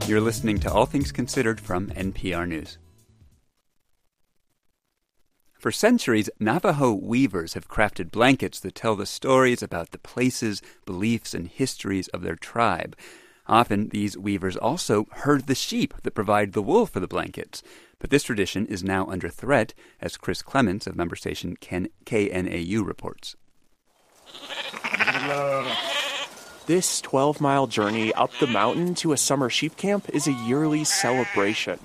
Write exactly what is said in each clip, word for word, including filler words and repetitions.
You're listening to All Things Considered from N P R News. For centuries, Navajo weavers have crafted blankets that tell the stories about the places, beliefs, and histories of their tribe. Often, these weavers also herd the sheep that provide the wool for the blankets. But this tradition is now under threat, as Chris Clements of member station K N A U reports. This twelve-mile journey up the mountain to a summer sheep camp is a yearly celebration.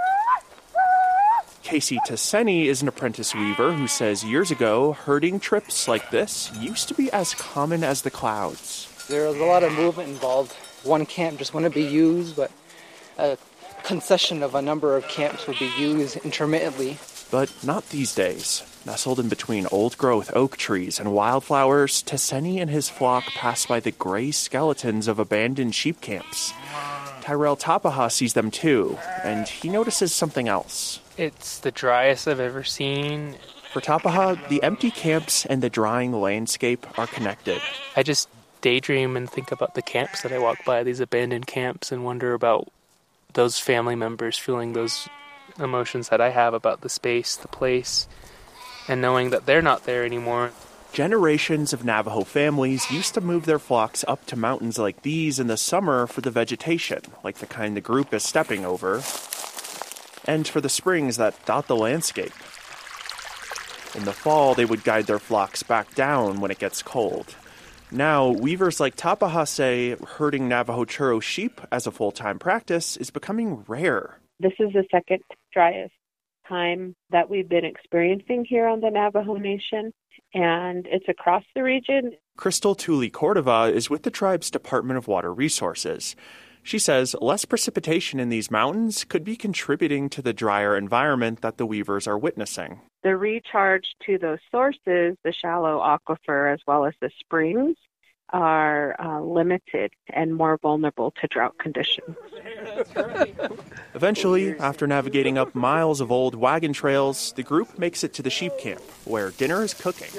Casey Tasseni is an apprentice weaver who says years ago, herding trips like this used to be as common as the clouds. There was a lot of movement involved. One camp just wouldn't be used, but a concession of a number of camps would be used intermittently. But not these days. Nestled in between old-growth oak trees and wildflowers, Tasseni and his flock pass by the gray skeletons of abandoned sheep camps. Tyrell Tapaha sees them too, and he notices something else. It's the driest I've ever seen. For Tapaha, the empty camps and the drying landscape are connected. I just daydream and think about the camps that I walk by, these abandoned camps, and wonder about those family members feeling those emotions that I have about the space, the place, and knowing that they're not there anymore. Generations of Navajo families used to move their flocks up to mountains like these in the summer for the vegetation, like the kind the group is stepping over, and for the springs that dot the landscape. In the fall, they would guide their flocks back down when it gets cold. Now, weavers like Tapaha say herding Navajo Churro sheep as a full-time practice is becoming rare. This is the second driest time that we've been experiencing here on the Navajo Nation, and it's across the region. Crystal Tuli Cordova is with the tribe's Department of Water Resources. She says less precipitation in these mountains could be contributing to the drier environment that the weavers are witnessing. The recharge to those sources, the shallow aquifer as well as the springs, are uh, limited and more vulnerable to drought conditions. Eventually, after navigating up miles of old wagon trails, the group makes it to the sheep camp, where dinner is cooking.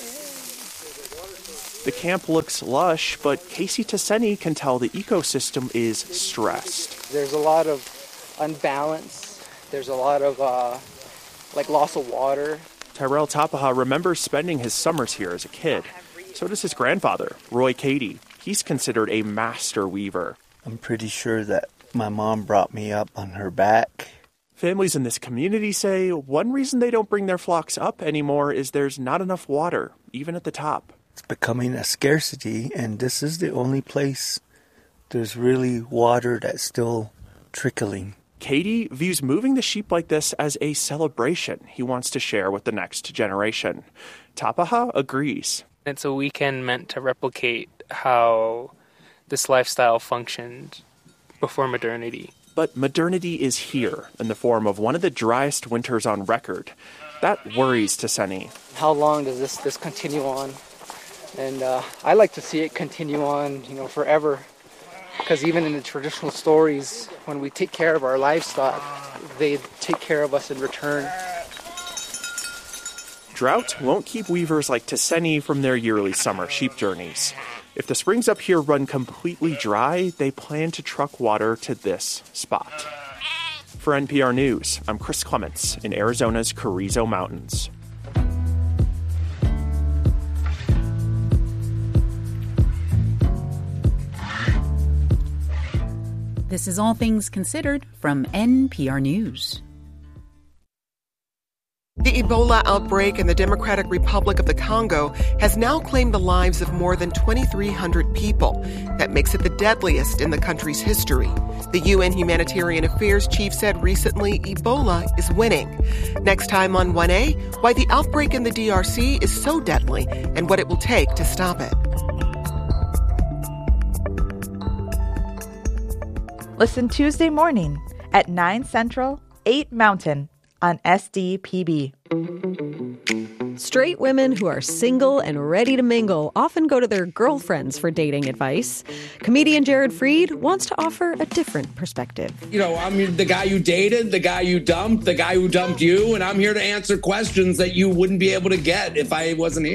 The camp looks lush, but Casey Tasseni can tell the ecosystem is stressed. There's a lot of unbalance. There's a lot of uh, like loss of water. Tyrell Tapaha remembers spending his summers here as a kid. So does his grandfather, Roy Cady. He's considered a master weaver. I'm pretty sure that my mom brought me up on her back. Families in this community say one reason they don't bring their flocks up anymore is there's not enough water, even at the top. It's becoming a scarcity, and this is the only place there's really water that's still trickling. Cady views moving the sheep like this as a celebration he wants to share with the next generation. Tapaha agrees. It's a weekend meant to replicate how this lifestyle functioned before modernity. But modernity is here in the form of one of the driest winters on record. That worries Tasseni. How long does this, this continue on? And uh, I like to see it continue on, you know, forever. Because even in the traditional stories, when we take care of our livestock, they take care of us in return. Drought won't keep weavers like Tasseni from their yearly summer sheep journeys. If the springs up here run completely dry, they plan to truck water to this spot. For N P R News, I'm Chris Clements in Arizona's Carrizo Mountains. This is All Things Considered from N P R News. The Ebola outbreak in the Democratic Republic of the Congo has now claimed the lives of more than twenty-three hundred people. That makes it the deadliest in the country's history. The U N Humanitarian Affairs chief said recently Ebola is winning. Next time on one A, why the outbreak in the D R C is so deadly and what it will take to stop it. Listen Tuesday morning at nine Central, eight Mountain on S D P B. Straight women who are single and ready to mingle often go to their girlfriends for dating advice. Comedian Jared Freed wants to offer a different perspective. You know, I'm the guy you dated, the guy you dumped, the guy who dumped you, and I'm here to answer questions that you wouldn't be able to get if I wasn't here.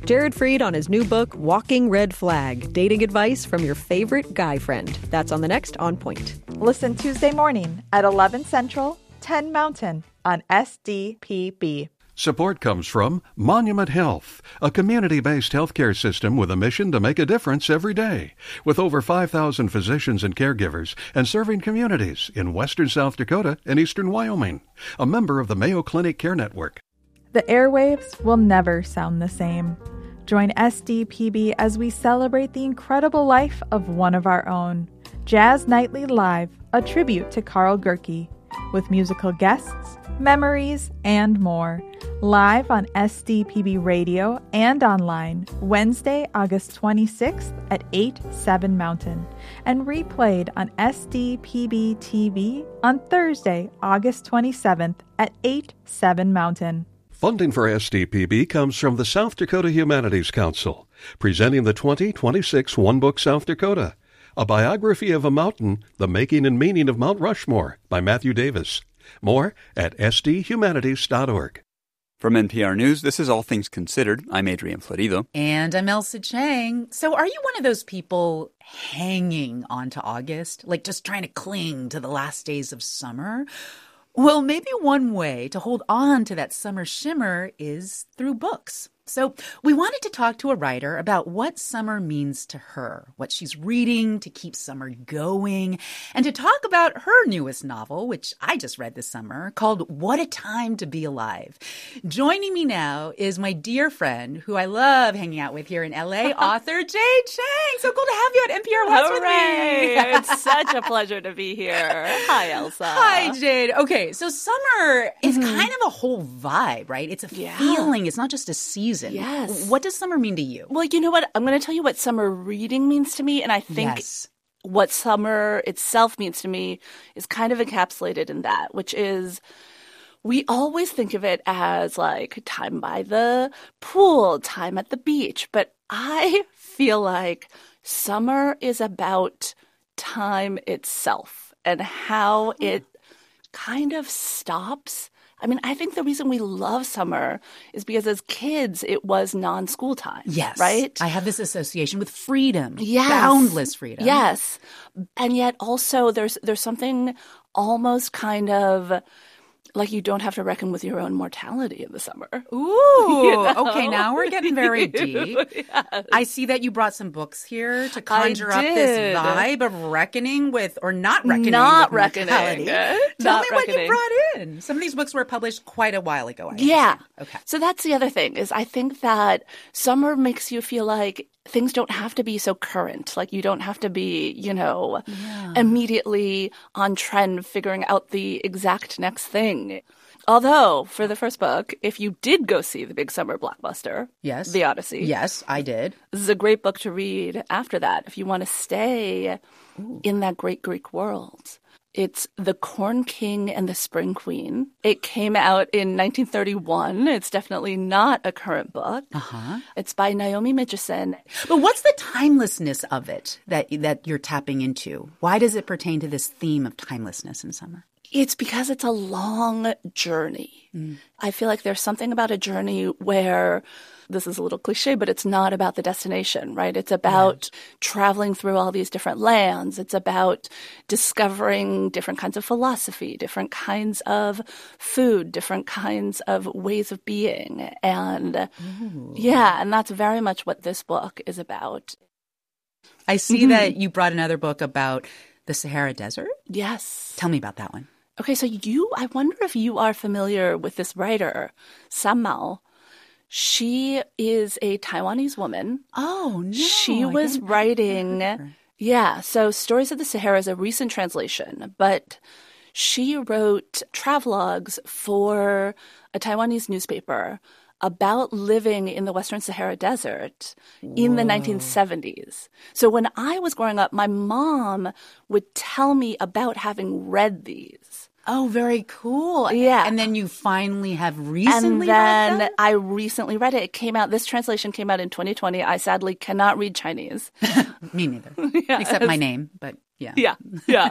Jared Freed on his new book, Walking Red Flag, dating advice from your favorite guy friend. That's on the next On Point. Listen Tuesday morning at eleven Central, ten Mountain on S D P B. Support comes from Monument Health, a community-based healthcare system with a mission to make a difference every day. With over five thousand physicians and caregivers and serving communities in western South Dakota and eastern Wyoming. A member of the Mayo Clinic Care Network. The airwaves will never sound the same. Join S D P B as we celebrate the incredible life of one of our own. Jazz Nightly Live, a tribute to Carl Gerke, with musical guests, memories, and more. Live on S D P B Radio and online, Wednesday, August twenty-sixth at eight, seven Mountain, and replayed on S D P B T V on Thursday, August twenty-seventh at eight, seven Mountain. Funding for S D P B comes from the South Dakota Humanities Council, presenting the twenty twenty-six One Book South Dakota, a biography of a mountain, The Making and Meaning of Mount Rushmore by Matthew Davis. More at s d humanities dot org. From N P R News, this is All Things Considered. I'm Adrian Florido. And I'm Elsa Chang. So are you one of those people hanging on to August? Like just trying to cling to the last days of summer? Well, maybe one way to hold on to that summer shimmer is through books. So we wanted to talk to a writer about what summer means to her, what she's reading to keep summer going, and to talk about her newest novel, which I just read this summer, called What a Time to Be Alive. Joining me now is my dear friend, who I love hanging out with here in L A, author Jade Chang. So cool to have you at N P R West with me. It's such a pleasure to be here. Hi, Elsa. Hi, Jade. Okay, so summer is mm-hmm. kind of a whole vibe, right? It's a yeah. feeling. It's not just a season. Yes. What does summer mean to you? Well, you know what? I'm going to tell you what summer reading means to me. And I think yes. what summer itself means to me is kind of encapsulated in that, which is we always think of it as like time by the pool, time at the beach. But I feel like summer is about time itself and how it kind of stops. I mean, I think the reason we love summer is because as kids, it was non-school time. Yes. Right? I have this association with freedom. Yes. Boundless freedom. Yes. And yet also there's there's something almost kind of like you don't have to reckon with your own mortality in the summer. Ooh. You know? Okay, now we're getting very deep. Yes. I see that you brought some books here to conjure up this vibe of reckoning with, or not reckoning not with reckoning. mortality. Tell not me reckoning. what you brought in. Some of these books were published quite a while ago. I yeah. Okay. So that's the other thing is I think that summer makes you feel like things don't have to be so current. Like you don't have to be, you know, yeah. immediately on trend figuring out the exact next thing. Although, for the first book, if you did go see the big summer blockbuster, yes. The Odyssey. Yes, I did. This is a great book to read after that if you want to stay Ooh. In that great Greek world. It's The Corn King and the Spring Queen. It came out in nineteen thirty-one. It's definitely not a current book. Uh-huh. It's by Naomi Mitchison. But what's the timelessness of it that that you're tapping into? Why does it pertain to this theme of timelessness in summer? It's because it's a long journey. Mm. I feel like there's something about a journey where this is a little cliche, but it's not about the destination, right? It's about yeah. traveling through all these different lands. It's about discovering different kinds of philosophy, different kinds of food, different kinds of ways of being. And Ooh. yeah, and that's very much what this book is about. I see mm-hmm. that you brought another book about the Sahara Desert. Yes. Tell me about that one. Okay, so you, I wonder if you are familiar with this writer, Sam Mao. She is a Taiwanese woman. Oh, no. She I was writing, yeah, so Stories of the Sahara is a recent translation, but she wrote travelogues for a Taiwanese newspaper about living in the Western Sahara Desert Whoa. In the nineteen seventies. So when I was growing up, my mom would tell me about having read these. Oh, very cool. Yeah. And then you finally have recently read them? And then read I recently read it. It came out, this translation came out in twenty twenty. I sadly cannot read Chinese. Me neither. Yeah, except my name, but yeah. Yeah, yeah.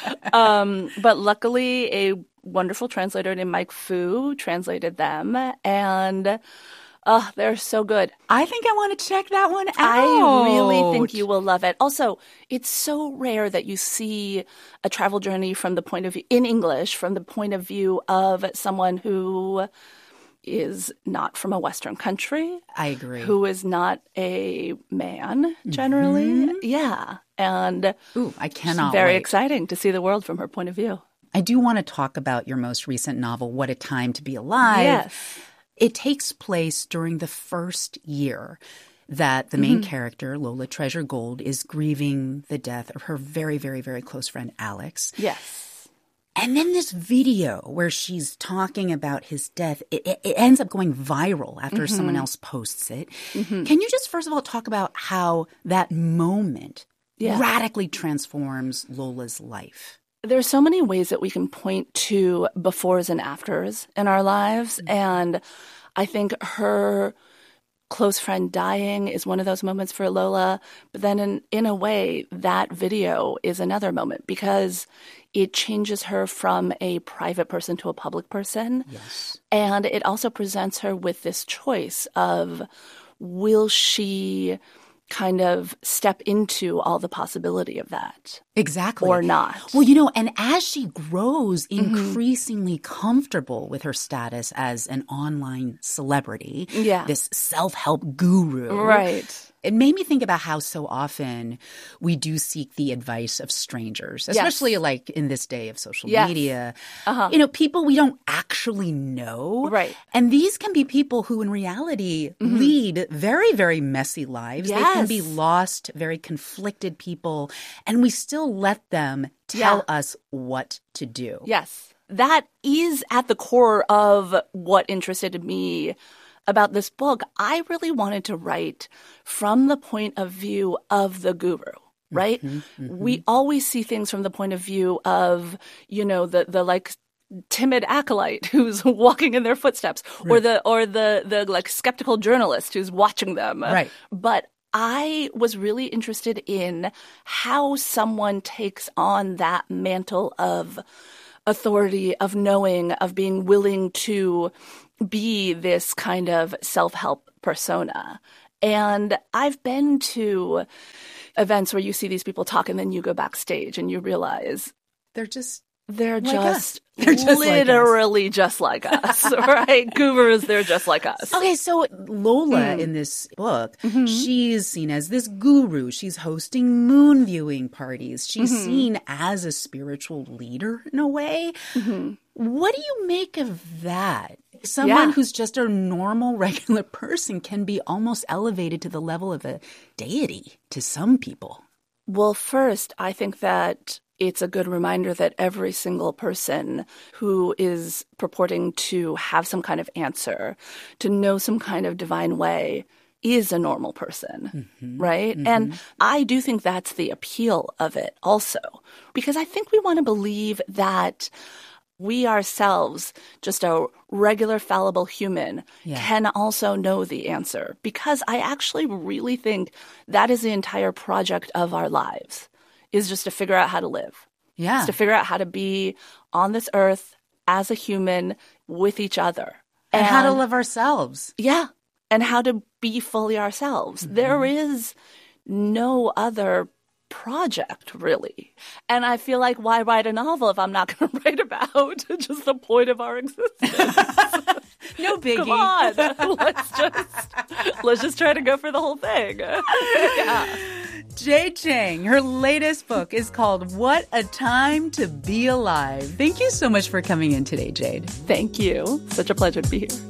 um, but luckily, a wonderful translator named Mike Fu translated them. And Oh, they're so good. I think I want to check that one out. I really think you will love it. Also, it's so rare that you see a travel journey from the point of view, in English, from the point of view of someone who is not from a Western country. I agree. Who is not a man, generally. Mm-hmm. Yeah. And Ooh, I cannot it's very wait. exciting to see the world from her point of view. I do want to talk about your most recent novel, What a Time to Be Alive. Yes. It takes place during the first year that the main Mm-hmm. character, Lola Treasure Gold, is grieving the death of her very, very, very close friend, Alex. Yes. And then this video where she's talking about his death, it, it, it ends up going viral after Mm-hmm. someone else posts it. Mm-hmm. Can you just first of all talk about how that moment Yeah. radically transforms Lola's life? There's so many ways that we can point to befores and afters in our lives. And I think her close friend dying is one of those moments for Lola. But then in, in a way, that video is another moment because it changes her from a private person to a public person. Yes. And it also presents her with this choice of, will she kind of step into all the possibility of that? Exactly. Or not. Well, you know, and as she grows increasingly mm-hmm. comfortable with her status as an online celebrity, yeah. this self-help guru. Right. It made me think about how so often we do seek the advice of strangers, especially yes. like in this day of social yes. media. Uh-huh. You know, people we don't actually know. Right. And these can be people who in reality mm-hmm. lead very, very messy lives. Yes. They can be lost, very conflicted people, and we still let them tell yeah. us what to do. Yes. That is at the core of what interested me about this book. I really wanted to write from the point of view of the guru, right? Mm-hmm, mm-hmm. We always see things from the point of view of, you know, the the like timid acolyte who's walking in their footsteps, right. or the or the the like skeptical journalist who's watching them. Right. But I was really interested in how someone takes on that mantle of authority, of knowing, of being willing to be this kind of self-help persona. And I've been to events where you see these people talk and then you go backstage and you realize they're just they're like just us. They're just literally like just like us, right? Gurus, they're just like us. Okay, so Lola Mm. in this book, Mm-hmm. she's seen as this guru. She's hosting moon viewing parties. She's Mm-hmm. seen as a spiritual leader in a way. Mm-hmm. What do you make of that? Someone Yeah. who's just a normal, regular person can be almost elevated to the level of a deity to some people. Well, first, I think that it's a good reminder that every single person who is purporting to have some kind of answer, to know some kind of divine way, is a normal person, mm-hmm. right? Mm-hmm. And I do think that's the appeal of it also, because I think we want to believe that we ourselves, just a regular fallible human, yeah. can also know the answer. Because I actually really think that is the entire project of our lives, is just to figure out how to live. Yeah. It's to figure out how to be on this earth as a human with each other. And, and how to live ourselves. Yeah. And how to be fully ourselves. Mm-hmm. There is no other project, really. And I feel like, why write a novel if I'm not going to write about just the point of our existence? No biggie. Come on. Let's just let's just try to go for the whole thing. Yeah. Jade Chang, her latest book is called What a Time to Be Alive. Thank you so much for coming in today, Jade. Thank you. Such a pleasure to be here.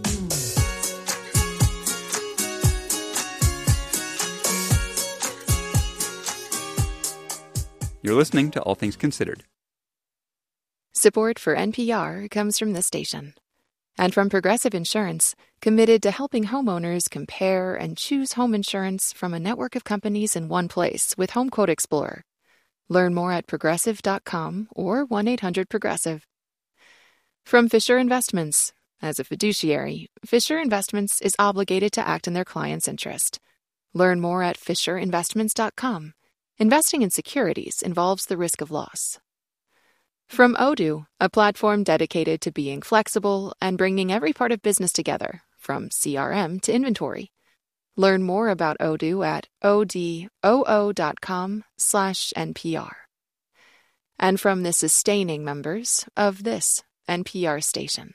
You're listening to All Things Considered. Support for N P R comes from this station and from Progressive Insurance, committed to helping homeowners compare and choose home insurance from a network of companies in one place with Home Quote Explorer. Learn more at progressive dot com or one eight hundred progressive. From Fisher Investments. As a fiduciary, Fisher Investments is obligated to act in their client's interest. Learn more at fisher investments dot com. Investing in securities involves the risk of loss. From Odoo, a platform dedicated to being flexible and bringing every part of business together, from C R M to inventory. Learn more about Odoo at odoo.com slash NPR. And from the sustaining members of this N P R station.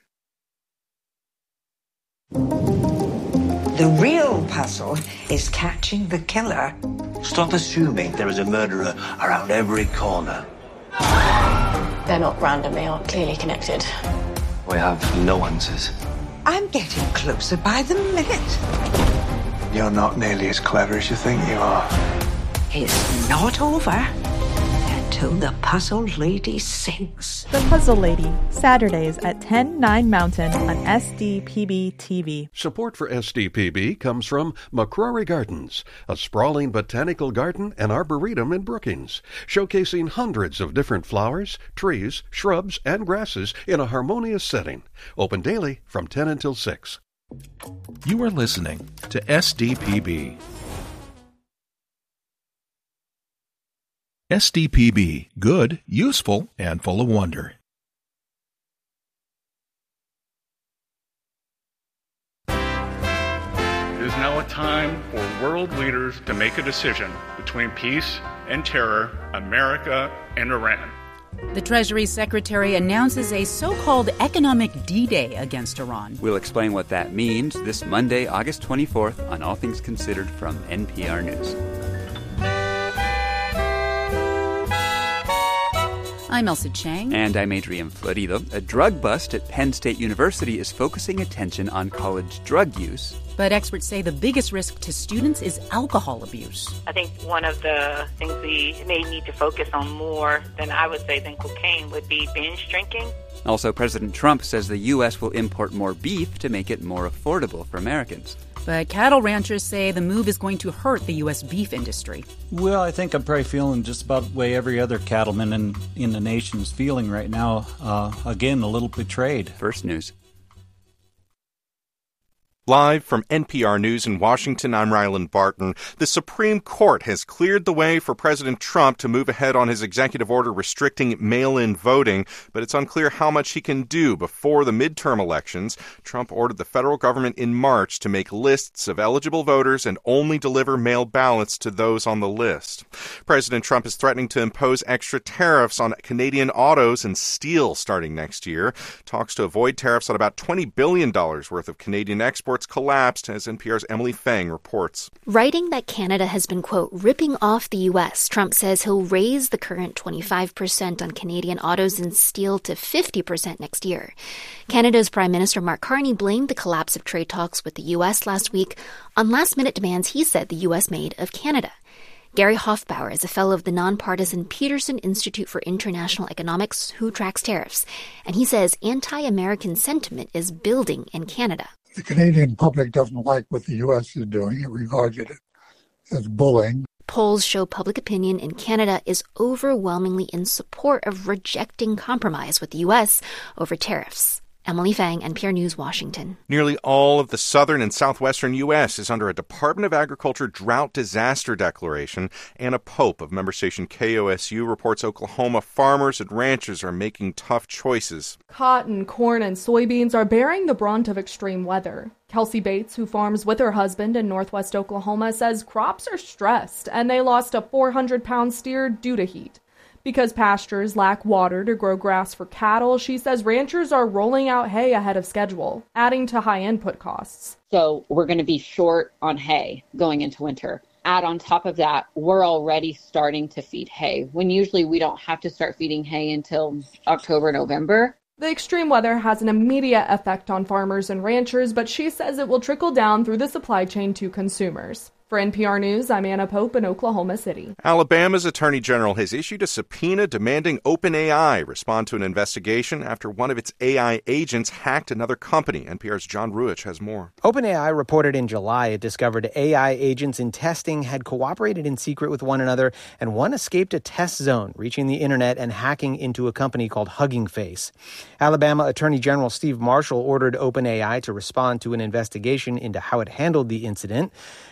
The real puzzle is catching the killer. Stop assuming there is a murderer around every corner. They're not random, they are clearly connected. We have no answers. I'm getting closer by the minute. You're not nearly as clever as you think you are. It's not over until the puzzle lady sings. The Puzzle Lady, Saturdays at ten, nine Mountain on S D P B T V. Support for S D P B comes from McCrory Gardens, a sprawling botanical garden and arboretum in Brookings, showcasing hundreds of different flowers, trees, shrubs, and grasses in a harmonious setting. Open daily from ten until six. You are listening to S D P B. S D P B, good, useful, and full of wonder. It is now a time for world leaders to make a decision between peace and terror, America and Iran. The Treasury Secretary announces a so-called economic D-Day against Iran. We'll explain what that means this Monday, August twenty-fourth, on All Things Considered from N P R News. I'm Elsa Chang. And I'm Adrian Florido. A drug bust at Penn State University is focusing attention on college drug use. But experts say the biggest risk to students is alcohol abuse. I think one of the things we may need to focus on more than I would say than cocaine would be binge drinking. Also, President Trump says the U S will import more beef to make it more affordable for Americans. But cattle ranchers say the move is going to hurt the U S beef industry. Well, I think I'm probably feeling just about the way every other cattleman in, in the nation is feeling right now. Uh, again, a little betrayed. First News. Live from N P R News in Washington, I'm Ryland Barton. The Supreme Court has cleared the way for President Trump to move ahead on his executive order restricting mail-in voting, but it's unclear how much he can do before the midterm elections. Trump ordered the federal government in March to make lists of eligible voters and only deliver mail ballots to those on the list. President Trump is threatening to impose extra tariffs on Canadian autos and steel starting next year. Talks to avoid tariffs on about twenty billion dollars worth of Canadian exports collapsed, as N P R's Emily Fang reports. Writing that Canada has been, quote, ripping off the U S, Trump says he'll raise the current twenty-five percent on Canadian autos and steel to fifty percent next year. Canada's Prime Minister Mark Carney blamed the collapse of trade talks with the U S last week on last-minute demands he said the U S made of Canada. Gary Hofbauer is a fellow of the nonpartisan Peterson Institute for International Economics who tracks tariffs, and he says anti-American sentiment is building in Canada. The Canadian public doesn't like what the U S is doing. It regards it as bullying. Polls show public opinion in Canada is overwhelmingly in support of rejecting compromise with the U S over tariffs. Emily Fang, N P R News, Washington. Nearly all of the southern and southwestern U S is under a Department of Agriculture drought disaster declaration. Anna Pope of member station K O S U reports Oklahoma farmers and ranchers are making tough choices. Cotton, corn, and soybeans are bearing the brunt of extreme weather. Kelsey Bates, who farms with her husband in northwest Oklahoma, says crops are stressed and they lost a four hundred pound steer due to heat. Because pastures lack water to grow grass for cattle, she says ranchers are rolling out hay ahead of schedule, adding to high input costs. So we're going to be short on hay going into winter. Add on top of that, we're already starting to feed hay, when usually we don't have to start feeding hay until October, November. The extreme weather has an immediate effect on farmers and ranchers, but she says it will trickle down through the supply chain to consumers. For N P R News, I'm Anna Pope in Oklahoma City. Alabama's Attorney General has issued a subpoena demanding OpenAI respond to an investigation after one of its A I agents hacked another company. N P R's John Ruich has more. OpenAI reported in July it discovered A I agents in testing had cooperated in secret with one another, and one escaped a test zone, reaching the internet and hacking into a company called Hugging Face. Alabama Attorney General Steve Marshall ordered OpenAI to respond to an investigation into how it handled the incident. Alabama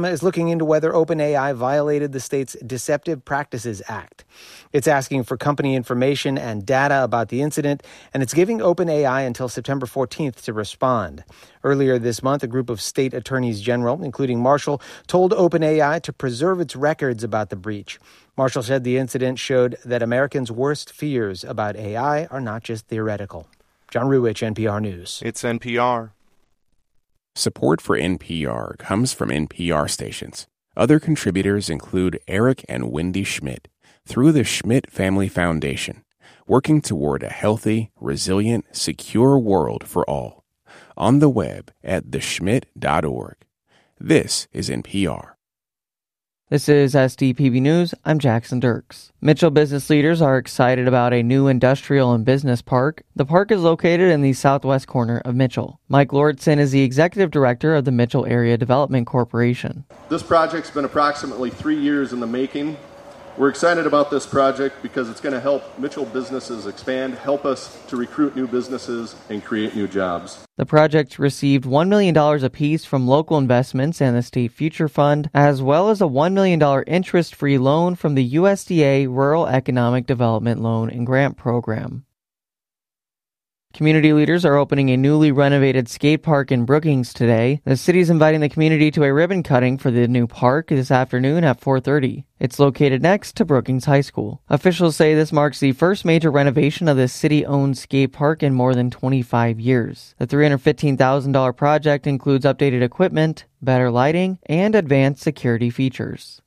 Arizona is looking into whether OpenAI violated the state's Deceptive Practices Act. It's asking for company information and data about the incident, and it's giving OpenAI until September fourteenth to respond. Earlier this month, a group of state attorneys general, including Marshall, told OpenAI to preserve its records about the breach. Marshall said the incident showed that Americans' worst fears about A I are not just theoretical. John Ruwitch, N P R News. It's N P R. Support for N P R comes from N P R stations. Other contributors include Eric and Wendy Schmidt through the Schmidt Family Foundation, working toward a healthy, resilient, secure world for all. On the web at the schmidt dot org. This is N P R. This is S D P B News. I'm Jackson Dirks. Mitchell business leaders are excited about a new industrial and business park. The park is located in the southwest corner of Mitchell. Mike Lortzen is the executive director of the Mitchell Area Development Corporation. This project's been approximately three years in the making. We're excited about this project because it's going to help Mitchell businesses expand, help us to recruit new businesses, and create new jobs. The project received one million dollars apiece from local investments and the State Future Fund, as well as a one million dollars interest-free loan from the U S D A Rural Economic Development Loan and Grant Program. Community leaders are opening a newly renovated skate park in Brookings today. The city is inviting the community to a ribbon cutting for the new park this afternoon at four thirty. It's located next to Brookings High School. Officials say this marks the first major renovation of this city-owned skate park in more than twenty-five years. The three hundred fifteen thousand dollars project includes updated equipment, better lighting, and advanced security features.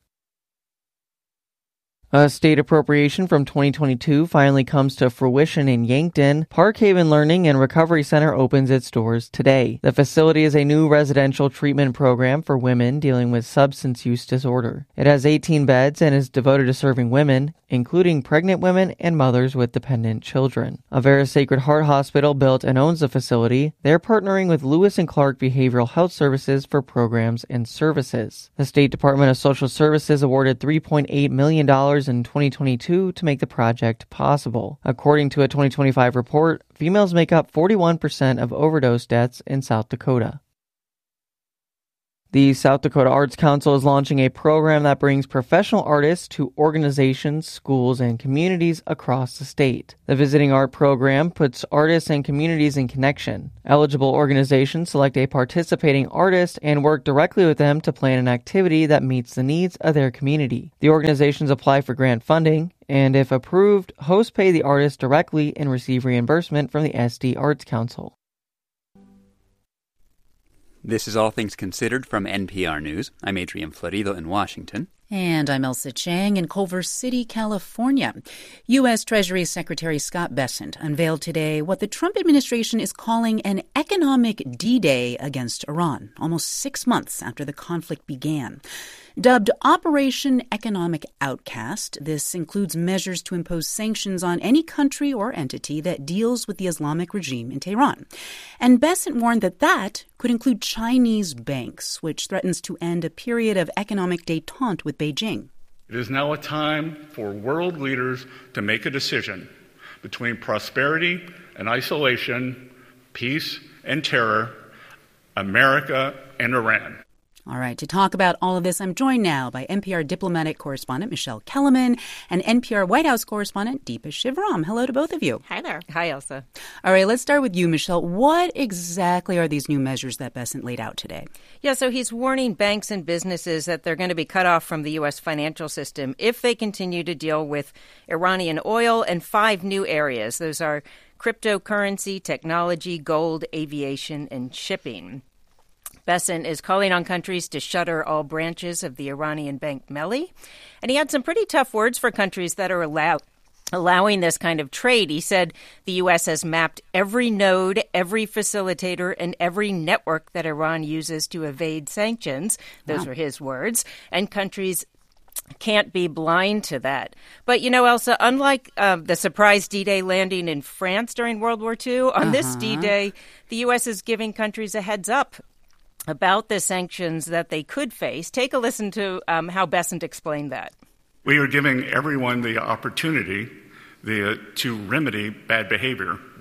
A state appropriation from twenty twenty-two finally comes to fruition in Yankton. Parkhaven Learning and Recovery Center opens its doors today. The facility is a new residential treatment program for women dealing with substance use disorder. It has eighteen beds and is devoted to serving women, including pregnant women and mothers with dependent children. Avera Sacred Heart Hospital built and owns the facility. They're partnering with Lewis and Clark Behavioral Health Services for programs and services. The State Department of Social Services awarded three point eight million dollars in twenty twenty-two to make the project possible. According to a twenty twenty-five report, females make up forty-one percent of overdose deaths in South Dakota. The South Dakota Arts Council is launching a program that brings professional artists to organizations, schools, and communities across the state. The Visiting Art program puts artists and communities in connection. Eligible organizations select a participating artist and work directly with them to plan an activity that meets the needs of their community. The organizations apply for grant funding, and if approved, hosts pay the artist directly and receive reimbursement from the S D Arts Council. This is All Things Considered from N P R News. I'm Adrian Florido in Washington. And I'm Elsa Chang in Culver City, California. U S. Treasury Secretary Scott Bessent unveiled today what the Trump administration is calling an economic D-Day against Iran, almost six months after the conflict began. Dubbed Operation Economic Outcast, this includes measures to impose sanctions on any country or entity that deals with the Islamic regime in Tehran. And Bessent warned that that could include Chinese banks, which threatens to end a period of economic détente with Beijing. It is now a time for world leaders to make a decision between prosperity and isolation, peace and terror, America and Iran. All right, to talk about all of this, I'm joined now by N P R diplomatic correspondent Michelle Kellerman and N P R White House correspondent Deepa Shivram. Hello to both of you. Hi there. Hi, Elsa. All right, let's start with you, Michelle. What exactly are these new measures that Bessent laid out today? Yeah, so he's warning banks and businesses that they're going to be cut off from the U S financial system if they continue to deal with Iranian oil and five new areas. Those are cryptocurrency, technology, gold, aviation, and shipping. Bessent is calling on countries to shutter all branches of the Iranian bank Melli. And he had some pretty tough words for countries that are allow- allowing this kind of trade. He said the U S has mapped every node, every facilitator, and every network that Iran uses to evade sanctions. Those wow. were his words. And countries can't be blind to that. But, you know, Elsa, unlike uh, the surprise D-Day landing in France during World War Two, on uh-huh. this D-Day, the U S is giving countries a heads up about the sanctions that they could face. Take a listen to um, how Bessent explained that. We are giving everyone the opportunity the, uh, to remedy bad behavior,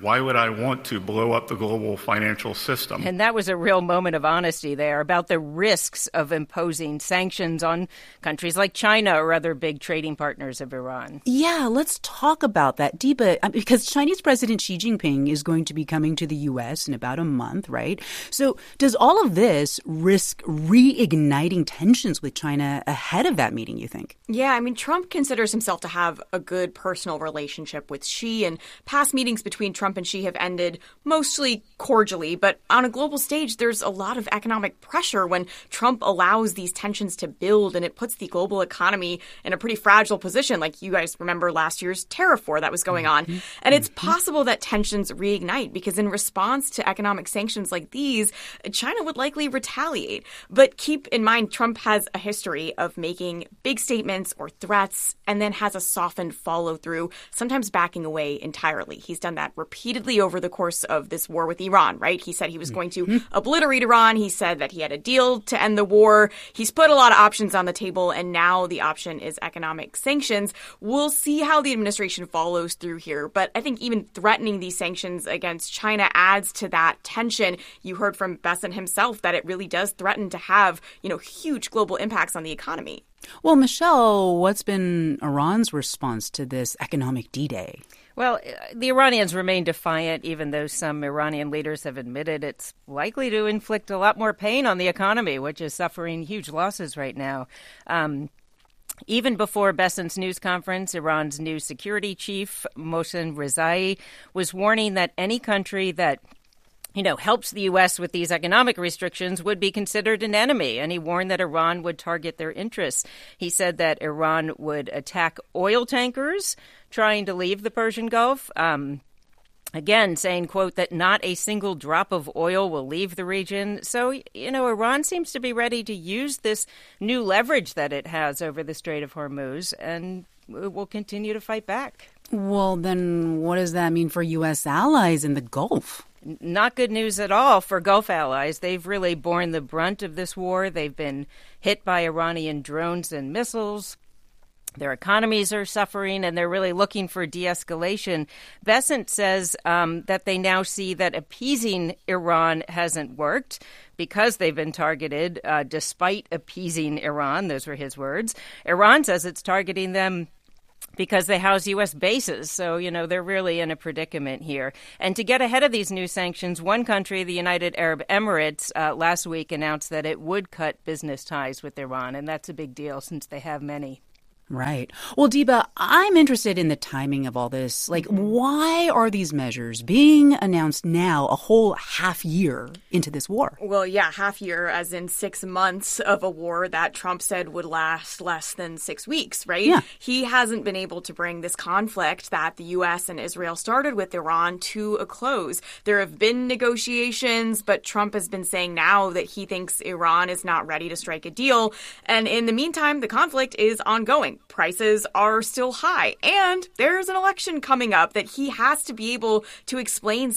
Why would I want to blow up the global financial system? And that was a real moment of honesty there about the risks of imposing sanctions on countries like China or other big trading partners of Iran. Yeah, let's talk about that, Deepa, because Chinese President Xi Jinping is going to be coming to the U S in about a month, right? So does all of this risk reigniting tensions with China ahead of that meeting, you think? Yeah, I mean, Trump considers himself to have a good personal relationship with Xi, and past meetings between Trump and Xi have ended mostly cordially. But on a global stage, there's a lot of economic pressure when Trump allows these tensions to build, and it puts the global economy in a pretty fragile position. Like you guys remember last year's tariff war that was going on. Mm-hmm. And it's possible that tensions reignite because in response to economic sanctions like these, China would likely retaliate. But keep in mind, Trump has a history of making big statements or threats and then has a softened follow through, sometimes backing away entirely. He's done that repeatedly over the course of this war with Iran, right? He said he was going to mm-hmm. obliterate Iran. He said that he had a deal to end the war. He's put a lot of options on the table, and now the option is economic sanctions. We'll see how the administration follows through here. But I think even threatening these sanctions against China adds to that tension. You heard from Bessent himself that it really does threaten to have, you know, huge global impacts on the economy. Well, Michelle, what's been Iran's response to this economic D-Day? Well, the Iranians remain defiant, even though some Iranian leaders have admitted it's likely to inflict a lot more pain on the economy, which is suffering huge losses right now. Um, Even before Bessent's news conference, Iran's new security chief, Mohsen Rezai, was warning that any country that you know, helps the U S with these economic restrictions would be considered an enemy. And he warned that Iran would target their interests. He said that Iran would attack oil tankers trying to leave the Persian Gulf. Um, again, saying, quote, that not a single drop of oil will leave the region. So, you know, Iran seems to be ready to use this new leverage that it has over the Strait of Hormuz, and it will continue to fight back. Well, then what does that mean for U S allies in the Gulf? Not good news at all for Gulf allies. They've really borne the brunt of this war. They've been hit by Iranian drones and missiles. Their economies are suffering, and they're really looking for de-escalation. Bessent says um, that they now see that appeasing Iran hasn't worked because they've been targeted uh, despite appeasing Iran. Those were his words. Iran says it's targeting them because they house U S bases. So, you know, they're really in a predicament here. And to get ahead of these new sanctions, one country, the United Arab Emirates, uh, last week announced that it would cut business ties with Iran. And that's a big deal since they have many. Right. Well, Deepa, I'm interested in the timing of all this. Like, why are these measures being announced now, a whole half year into this war? Well, yeah, half year, as in six months of a war that Trump said would last less than six weeks, right? Yeah. He hasn't been able to bring this conflict that the U S and Israel started with Iran to a close. There have been negotiations, but Trump has been saying now that he thinks Iran is not ready to strike a deal. And in the meantime, the conflict is ongoing. Prices are still high, and there's an election coming up that he has to be able to explain